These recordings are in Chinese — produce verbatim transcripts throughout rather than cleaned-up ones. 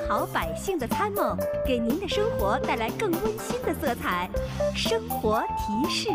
好百姓的参谋，给您的生活带来更温馨的色彩。生活提示。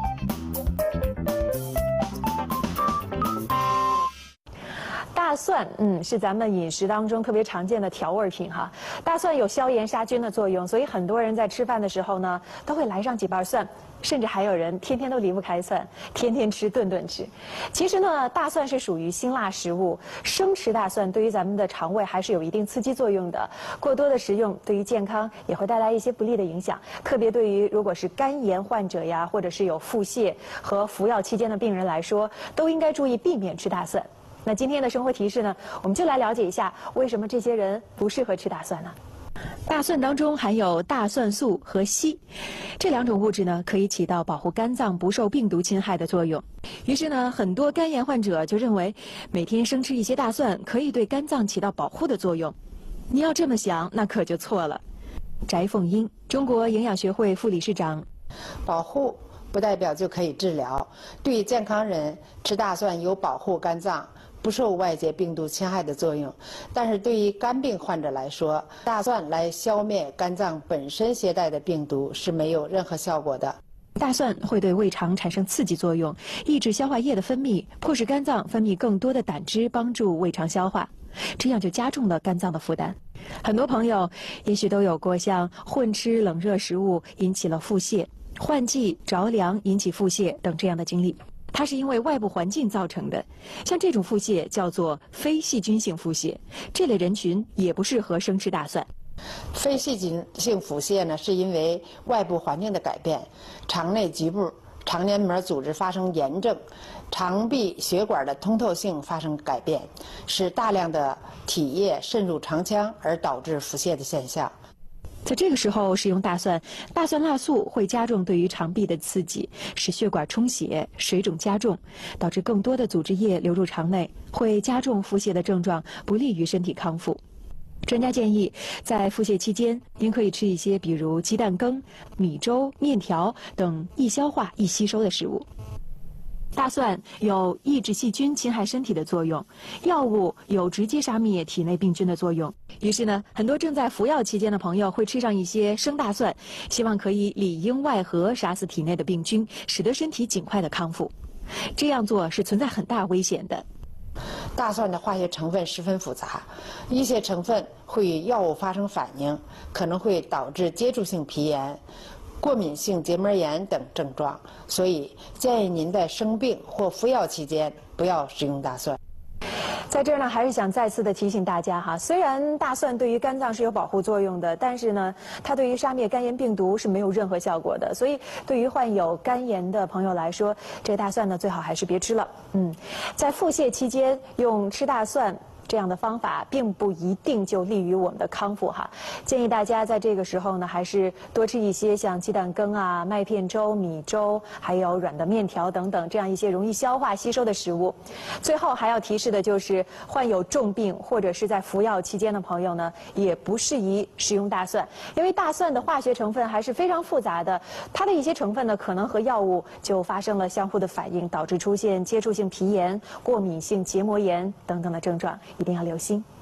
大蒜，嗯，是咱们饮食当中特别常见的调味品哈。大蒜有消炎杀菌的作用，所以很多人在吃饭的时候呢，都会来上几瓣蒜，甚至还有人天天都离不开蒜，天天吃，顿顿吃。其实呢，大蒜是属于辛辣食物，生吃大蒜对于咱们的肠胃还是有一定刺激作用的。过多的食用对于健康也会带来一些不利的影响，特别对于如果是肝炎患者呀，或者是有腹泻和服药期间的病人来说，都应该注意避免吃大蒜。那今天的生活提示呢，我们就来了解一下为什么这些人不适合吃大蒜呢？大蒜当中含有大蒜素和硒，这两种物质呢，可以起到保护肝脏不受病毒侵害的作用。于是呢，很多肝炎患者就认为，每天生吃一些大蒜可以对肝脏起到保护的作用。你要这么想，那可就错了。翟凤英，中国营养学会副理事长。 保护不代表就可以治疗。对健康人吃大蒜有保护肝脏不受外界病毒侵害的作用，但是对于肝病患者来说，大蒜来消灭肝脏本身携带的病毒是没有任何效果的。 大蒜会对胃肠产生刺激作用，抑制消化液的分泌，迫使肝脏分泌更多的胆汁，帮助胃肠消化，这样就加重了肝脏的负担。很多朋友也许都有过像混吃冷热食物引起了腹泻、换季着凉引起腹泻等这样的经历。它是因为外部环境造成的，像这种腹泻叫做非细菌性腹泻，这类人群也不适合生吃大蒜。 非细菌性腹泻呢，是因为外部环境的改变，肠内局部肠黏膜组织发生炎症，肠壁血管的通透性发生改变，使大量的体液渗入肠腔，而导致腹泻的现象。 在这个时候食用大蒜，大蒜辣素会加重对于肠壁的刺激，使血管充血、水肿加重，导致更多的组织液流入肠内，会加重腹泻的症状，不利于身体康复。专家建议，在腹泻期间，您可以吃一些比如鸡蛋羹、米粥、面条等易消化、易吸收的食物。大蒜有抑制细菌侵害身体的作用，药物有直接杀灭体内病菌的作用。于是呢，很多正在服药期间的朋友会吃上一些生大蒜，希望可以里应外合杀死体内的病菌，使得身体尽快的康复。这样做是存在很大危险的。 大蒜的化学成分十分复杂，一些成分会与药物发生反应，可能会导致接触性皮炎、过敏性结膜炎等症状，所以建议您在生病或服药期间不要食用大蒜。 在这儿呢，还是想再次的提醒大家哈，虽然大蒜对于肝脏是有保护作用的，但是呢，它对于杀灭肝炎病毒是没有任何效果的。所以，对于患有肝炎的朋友来说，这个大蒜呢，最好还是别吃了。嗯，在腹泻期间用吃大蒜这样的方法并不一定就利于我们的康复哈，建议大家在这个时候呢，还是多吃一些像鸡蛋羹啊、麦片粥、米粥，还有软的面条等等这样一些容易消化吸收的食物。最后还要提示的就是，患有重病或者是在服药期间的朋友呢，也不适宜食用大蒜，因为大蒜的化学成分还是非常复杂的，它的一些成分呢，可能和药物就发生了相互的反应，导致出现接触性皮炎、过敏性结膜炎等等的症状。一定要留心。